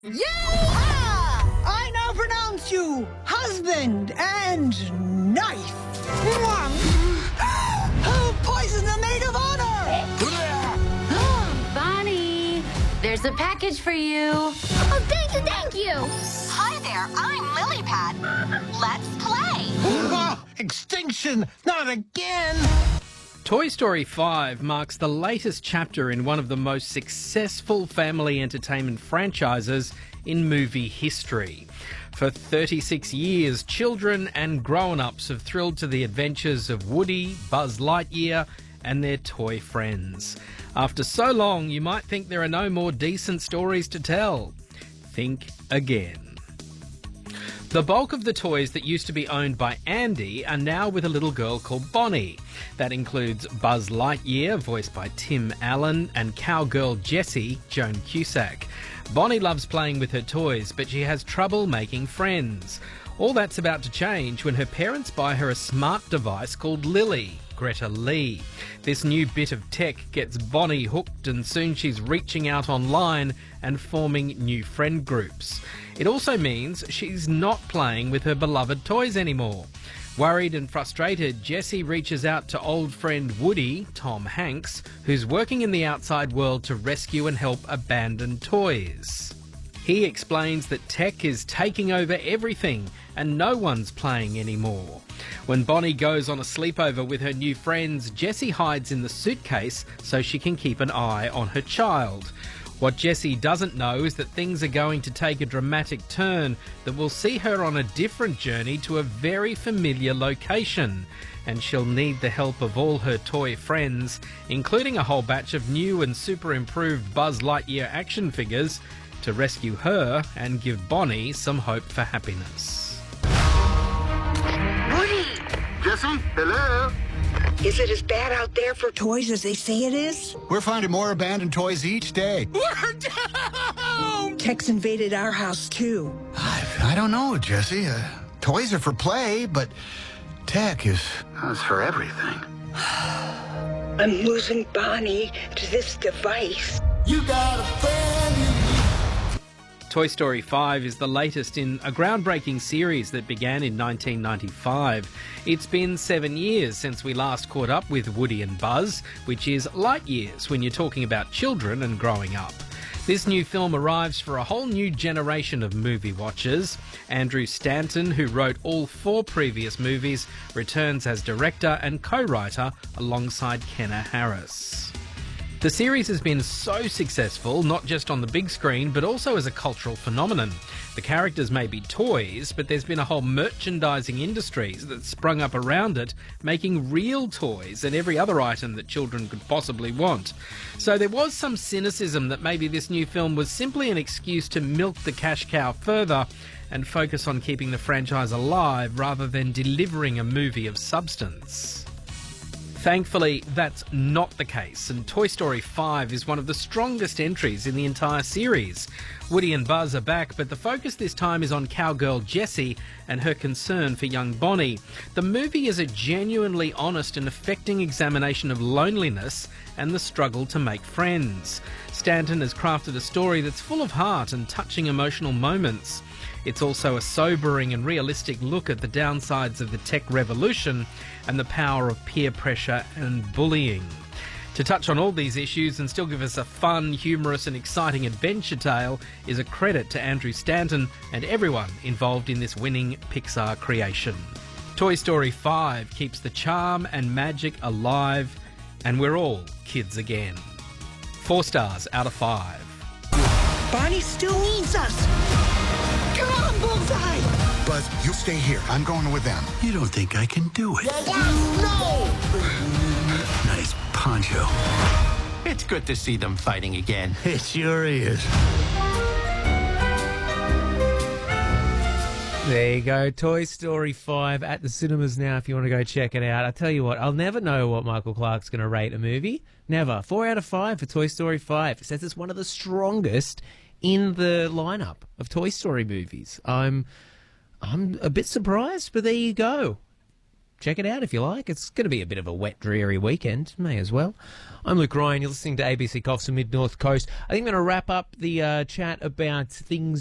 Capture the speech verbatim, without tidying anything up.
Yeehaw! I now pronounce you husband and knife. Oh, poison the maid of honor! Bonnie, there's a package for you. Oh, thank you, thank you. Hi there, I'm Lilypad. Let's play. Oh, extinction! Not again! Toy Story five marks the latest chapter in one of the most successful family entertainment franchises in movie history. For thirty-six years, children and grown-ups have thrilled to the adventures of Woody, Buzz Lightyear, and their toy friends. After so long, you might think there are no more decent stories to tell. Think again. The bulk of the toys that used to be owned by Andy are now with a little girl called Bonnie. That includes Buzz Lightyear, voiced by Tim Allen, and cowgirl Jessie, Joan Cusack. Bonnie loves playing with her toys, but she has trouble making friends. All that's about to change when her parents buy her a smart device called Lily, Greta Lee. This new bit of tech gets Bonnie hooked, and soon she's reaching out online and forming new friend groups. It also means she's not playing with her beloved toys anymore. Worried and frustrated, Jessie reaches out to old friend Woody, Tom Hanks, who's working in the outside world to rescue and help abandoned toys. He explains that tech is taking over everything and no one's playing anymore. When Bonnie goes on a sleepover with her new friends, Jessie hides in the suitcase so she can keep an eye on her child. What Jessie doesn't know is that things are going to take a dramatic turn that will see her on a different journey to a very familiar location, and she'll need the help of all her toy friends, including a whole batch of new and super improved Buzz Lightyear action figures, to rescue her and give Bonnie some hope for happiness. Woody! Jessie, hello? Is it as bad out there for toys as they say it is? We're finding more abandoned toys each day. We're down! Tech's invaded our house, too. I, I don't know, Jessie. Uh, toys are for play, but tech is, is for everything. I'm losing Bonnie to this device. You got a friend, you... Toy Story five is the latest in a groundbreaking series that began in nineteen ninety-five. It's been seven years since we last caught up with Woody and Buzz, which is light years when you're talking about children and growing up. This new film arrives for a whole new generation of movie watchers. Andrew Stanton, who wrote all four previous movies, returns as director and co-writer alongside Kenna Harris. The series has been so successful, not just on the big screen, but also as a cultural phenomenon. The characters may be toys, but there's been a whole merchandising industry that's sprung up around it, making real toys and every other item that children could possibly want. So there was some cynicism that maybe this new film was simply an excuse to milk the cash cow further and focus on keeping the franchise alive rather than delivering a movie of substance. Thankfully, that's not the case, and Toy Story five is one of the strongest entries in the entire series. Woody and Buzz are back, but the focus this time is on cowgirl Jessie and her concern for young Bonnie. The movie is a genuinely honest and affecting examination of loneliness and the struggle to make friends. Stanton has crafted a story that's full of heart and touching emotional moments. It's also a sobering and realistic look at the downsides of the tech revolution and the power of peer pressure and bullying. To touch on all these issues and still give us a fun, humorous and exciting adventure tale is a credit to Andrew Stanton and everyone involved in this winning Pixar creation. Toy Story five keeps the charm and magic alive, and we're all kids again. Four stars out of five. Bonnie still needs us. Come on, Bullseye! Buzz, you stay here. I'm going with them. You don't think I can do it? No! Nice poncho. It's good to see them fighting again. It sure is. There you go, Toy Story five at the cinemas now if you want to go check it out. I tell you what, I'll never know what Michael Clarke's going to rate a movie. Never. Four out of five for Toy Story five. He says it's one of the strongest in the lineup of Toy Story movies. I'm I'm a bit surprised, but there you go. check it out if you like. It's going to be a bit of a wet, dreary weekend. May as well. I'm Luke Ryan. You're listening to A B C Coffs and Mid North Coast. I think I'm going to wrap up the uh, chat about things